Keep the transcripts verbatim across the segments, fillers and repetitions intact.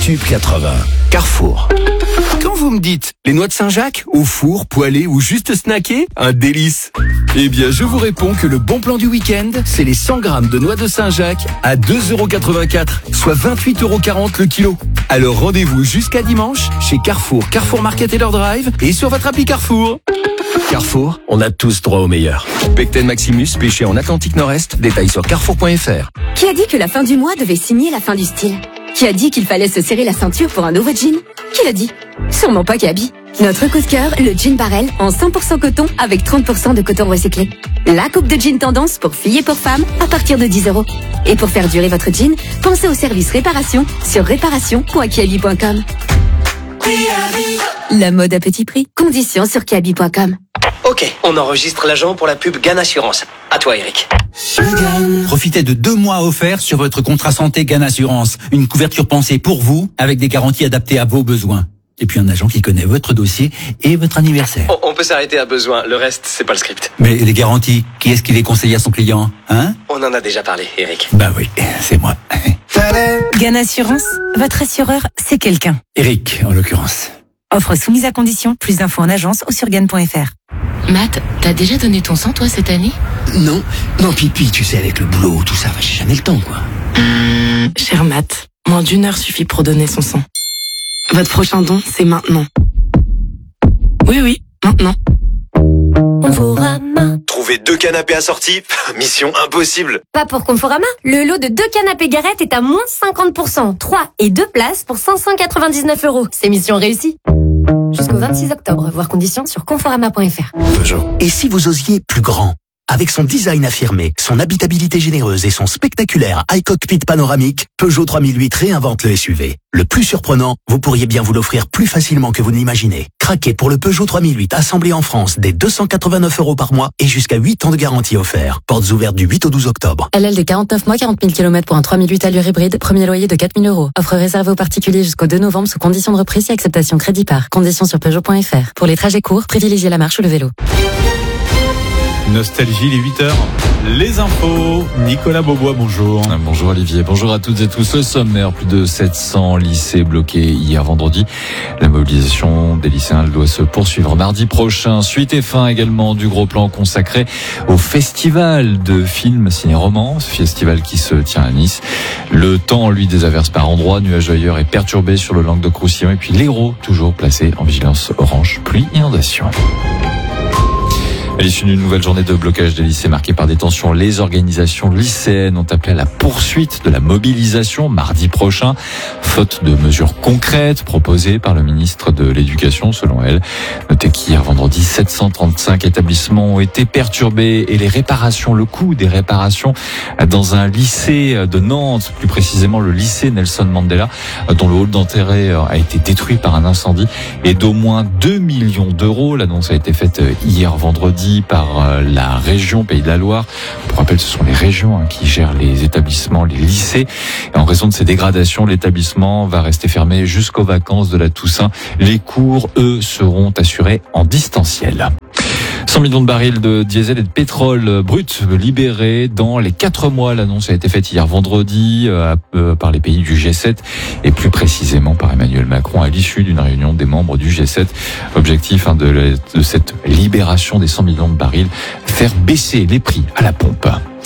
Cube quatre-vingts. Carrefour. Quand vous me dites les noix de Saint-Jacques, au four, poêlées ou juste snackées, un délice. Eh bien, je vous réponds que le bon plan du week-end, c'est les cent grammes de noix de Saint-Jacques à deux euros quatre-vingt-quatre, soit vingt-huit euros quarante le kilo. Alors rendez-vous jusqu'à dimanche chez Carrefour, Carrefour Market et leur drive et sur votre appli Carrefour. Carrefour, on a tous droit au meilleur. Pecten Maximus, pêché en Atlantique Nord-Est, détail sur carrefour point f r. Qui a dit que la fin du mois devait signer la fin du style? Qui a dit qu'il fallait se serrer la ceinture pour un nouveau jean? Qui l'a dit? Sûrement pas Gabi. Notre coup de cœur, le jean Barrel en cent pour cent coton avec trente pour cent de coton recyclé. La coupe de jean tendance pour filles et pour femmes à partir de dix euros. Et pour faire durer votre jean, pensez au service réparation sur réparation point kiabi point com. La mode à petit prix. Conditions sur kiabi point com. Ok, on enregistre l'agent pour la pub Gan Assurance. À toi, Eric. Profitez de deux mois offerts sur votre contrat santé Gan Assurance. Une couverture pensée pour vous, avec des garanties adaptées à vos besoins. Et puis un agent qui connaît votre dossier et votre anniversaire. On, on peut s'arrêter à besoin, le reste, c'est pas le script. Mais les garanties, qui est-ce qui les conseille à son client, hein? On en a déjà parlé, Eric. Bah oui, c'est moi. Gan Assurance, votre assureur, c'est quelqu'un. Eric, en l'occurrence. Offre soumise à condition, plus d'infos en agence ou sur gan point f r. Matt, t'as déjà donné ton sang, toi, cette année? Non, non, pipi, tu sais, avec le boulot, tout ça, j'ai jamais le temps, quoi. Mmh, cher Matt, moins d'une heure suffit pour donner son sang. Votre prochain don, c'est maintenant. Oui, oui, maintenant. Conforama. Trouver deux canapés assortis, mission impossible. Pas pour Conforama. Le lot de deux canapés Garrett est à moins cinquante pour cent. trois et deux places pour cinq cent quatre-vingt-dix-neuf euros. C'est mission réussie. Jusqu'au vingt-six octobre. Voir conditions sur conforama point f r. Peugeot. Et si vous osiez plus grand? Avec son design affirmé, son habitabilité généreuse et son spectaculaire iCockpit panoramique, Peugeot trois mille huit réinvente le S U V. Le plus surprenant, vous pourriez bien vous l'offrir plus facilement que vous ne l'imaginez. Craquez pour le Peugeot trois mille huit assemblé en France dès deux cent quatre-vingt-neuf euros par mois et jusqu'à huit ans de garantie offert. Portes ouvertes du huit au douze octobre. L L D quarante-neuf mois, quarante mille kilomètres pour un trois mille huit allure hybride, premier loyer de quatre mille euros. Offre réservée aux particuliers jusqu'au deux novembre sous conditions de reprise et acceptation crédit par. Conditions sur peugeot point f r. Pour les trajets courts, privilégiez la marche ou le vélo. Nostalgie, les huit heures, les infos. Nicolas Beaubois, bonjour. Bonjour Olivier, bonjour à toutes et tous. Au sommaire, plus de sept cents lycées bloqués hier vendredi. La mobilisation des lycéens doit se poursuivre mardi prochain. Suite et fin également du gros plan consacré au festival de films ciné-romans, festival qui se tient à Nice. Le temps, lui, des averses par endroits, nuages ailleurs et perturbé sur le Languedoc-Roussillon. Et puis l'Hérault, toujours placé en vigilance orange, pluie, inondation. À l'issue d'une nouvelle journée de blocage des lycées marquée par des tensions, les organisations lycéennes ont appelé à la poursuite de la mobilisation mardi prochain, faute de mesures concrètes proposées par le ministre de l'Éducation, selon elle. Notez qu'hier vendredi, sept cent trente-cinq établissements ont été perturbés et les réparations, le coût des réparations dans un lycée de Nantes, plus précisément le lycée Nelson Mandela, dont le hall d'entrée a été détruit par un incendie, et d'au moins deux millions d'euros. L'annonce a été faite hier vendredi par la région Pays de la Loire. Pour rappel, ce sont les régions hein, qui gèrent les établissements, les lycées. Et en raison de ces dégradations, l'établissement va rester fermé jusqu'aux vacances de la Toussaint. Les cours, eux, seront assurés en distanciel. cent millions de barils de diesel et de pétrole brut libérés dans les quatre mois. L'annonce a été faite hier vendredi euh, par les pays du G sept et plus précisément par Emmanuel Macron à l'issue d'une réunion des membres du G sept. Objectif hein, de, la, de cette libération des cent millions de barils, faire baisser les prix à la pompe.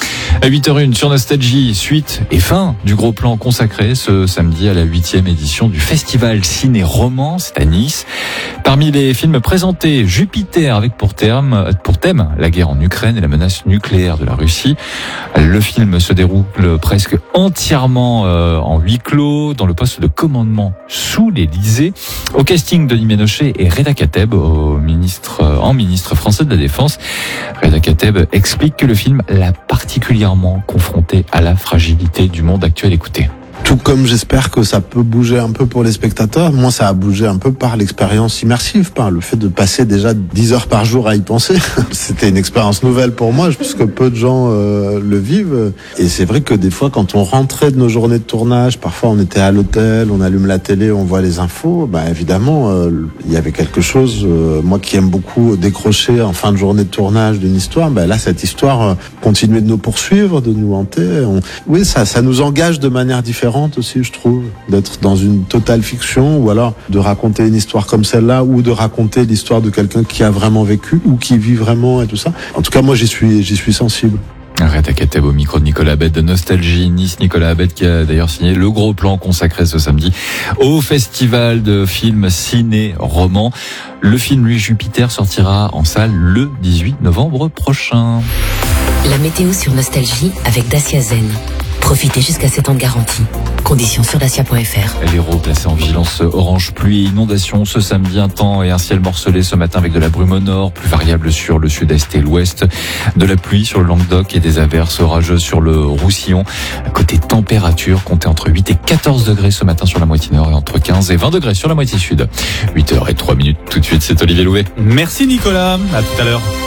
À huit heures une sur Nostalgie, suite et fin du gros plan consacré ce samedi à la huitième édition du Festival Ciné-Roman, c'est à Nice. Parmi les films présentés, Jupiter avec pour thème, pour thème la guerre en Ukraine et la menace nucléaire de la Russie. Le film se déroule presque entièrement euh, en huis clos dans le poste de commandement sous l'Élysée. Au casting, Denis Ménochet et Reda Kateb, au ministre, euh, en ministre français de la Défense. Reda Kateb explique que le film l'a particulièrement confronté à la fragilité du monde actuel. Écoutez. Tout comme j'espère que ça peut bouger un peu pour les spectateurs, moi ça a bougé un peu par l'expérience immersive, par le fait de passer déjà dix heures par jour à y penser. C'était une expérience nouvelle pour moi, puisque peu de gens euh, le vivent. Et c'est vrai que des fois, quand on rentrait de nos journées de tournage, parfois on était à l'hôtel, on allume la télé, on voit les infos, bah évidemment, euh, il y avait quelque chose, euh, moi qui aime beaucoup décrocher en fin de journée de tournage d'une histoire, bah là cette histoire euh, continuait de nous poursuivre, de nous hanter. On... Oui, ça, ça nous engage de manière différente. différente aussi, je trouve, d'être dans une totale fiction ou alors de raconter une histoire comme celle-là ou de raconter l'histoire de quelqu'un qui a vraiment vécu ou qui vit vraiment et tout ça. En tout cas, moi, j'y suis, j'y suis sensible. Reda Kateb au micro de Nicolas Abed de Nostalgie Nice. Nicolas Abed qui a d'ailleurs signé le gros plan consacré ce samedi au festival de films ciné-roman. Le film Lui Jupiter sortira en salle le dix-huit novembre prochain. La météo sur Nostalgie avec Dacia Zen. Profitez jusqu'à sept ans de garantie. Conditions sur dacia point f r. L'Hérault placé en vigilance orange pluie et inondation ce samedi, un temps et un ciel morcelé ce matin avec de la brume au nord, plus variable sur le sud-est et l'ouest, de la pluie sur le Languedoc et des averses orageuses sur le Roussillon. Côté température, comptez entre huit et quatorze degrés ce matin sur la moitié nord et entre quinze et vingt degrés sur la moitié sud. huit heures zéro trois minutes, tout de suite c'est Olivier Louet. Merci Nicolas, à tout à l'heure.